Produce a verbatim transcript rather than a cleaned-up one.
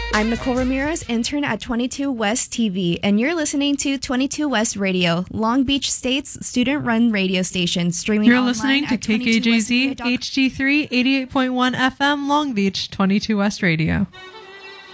I'm Nicole Ramirez, intern at twenty-two West T V, and you're listening to twenty-two West Radio, Long Beach State's student-run radio station, streaming You're online listening to at K K J Z twenty-two west radio dot com. H G three eighty-eight point one F M Long Beach, twenty-two West Radio.